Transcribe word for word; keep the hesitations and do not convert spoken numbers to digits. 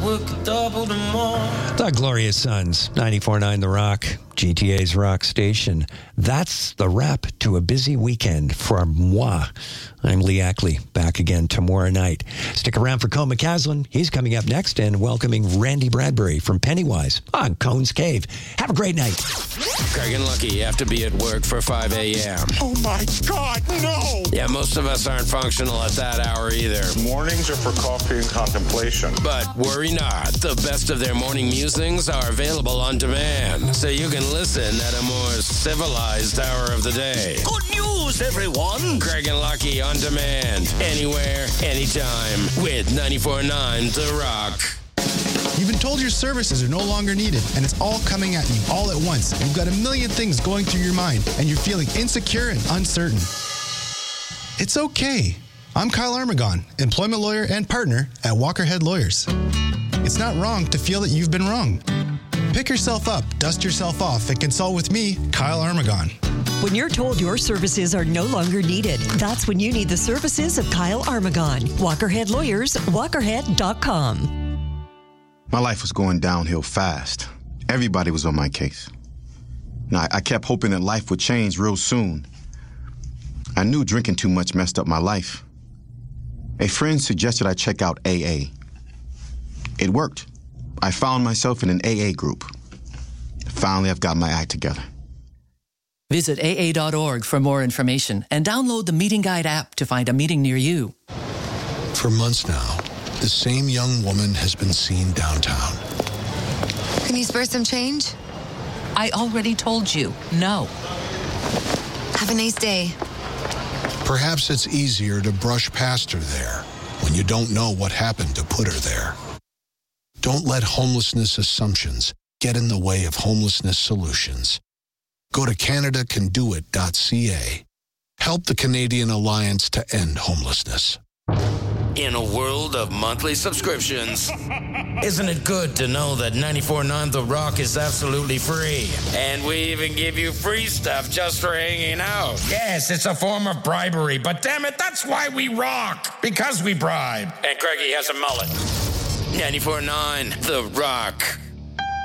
work double tomorrow. The Glorious Sons, ninety-four point nine The Rock, G T A's rock station. That's the wrap to a busy weekend for moi. I'm Lee Ackley, back again tomorrow night. Stick around for Cone McCaslin. He's coming up next, and welcoming Randy Bradbury from Pennywise on Cone's Cave. Have a great night. Craig and Lucky have to be at work for five a.m. Oh, my God, no! Yeah, most of us aren't functional at that hour either. Mornings are for coffee and contemplation. But worry not. The best of their morning musings are available on demand, so you can listen at a more civilized hour of the day. Good news, everyone! Craig and Lucky on demand, anywhere, anytime, with ninety-four point nine The Rock. You've been told your services are no longer needed, and it's all coming at you all at once. You've got a million things going through your mind, and you're feeling insecure and uncertain. It's okay. I'm Kyle Armagon, employment lawyer and partner at Walkerhead Lawyers. It's not wrong to feel that you've been wrong. Pick yourself up, dust yourself off, and consult with me, Kyle Armagon. When you're told your services are no longer needed, that's when you need the services of Kyle Armagon. Walkerhead Lawyers, walkerhead dot com. My life was going downhill fast. Everybody was on my case. Now, I kept hoping that life would change real soon. I knew drinking too much messed up my life. A friend suggested I check out A A. It worked. I found myself in an A A group. Finally, I've got my act together. Visit A A dot org for more information and download the Meeting Guide app to find a meeting near you. For months now, the same young woman has been seen downtown. Can you spare some change? I already told you, no. Have a nice day. Perhaps it's easier to brush past her there when you don't know what happened to put her there. Don't let homelessness assumptions get in the way of homelessness solutions. Go to Canada Can Do It dot C A. Help the Canadian Alliance to End Homelessness. In a world of monthly subscriptions, isn't it good to know that ninety-four point nine The Rock is absolutely free? And we even give you free stuff just for hanging out. Yes, it's a form of bribery, but damn it, that's why we rock. Because we bribe. And Craigie has a mullet. ninety-four point nine The Rock.